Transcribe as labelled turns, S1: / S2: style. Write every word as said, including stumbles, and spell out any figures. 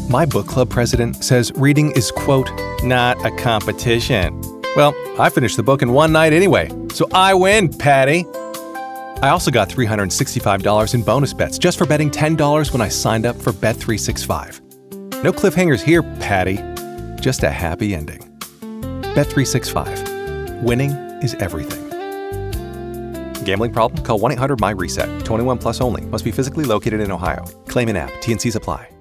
S1: My book club president says reading is, quote, not a competition. Well, I finished the book in one night anyway, so I win, Patty. I also got three hundred sixty-five dollars in bonus bets just for betting ten dollars when I signed up for Bet three sixty-five. No cliffhangers here, Patty. Just a happy ending. Bet three sixty-five. Winning is everything. Gambling problem? Call one eight hundred M Y RESET. twenty-one plus only. Must be physically located in Ohio. Claim in app. T and Cs apply.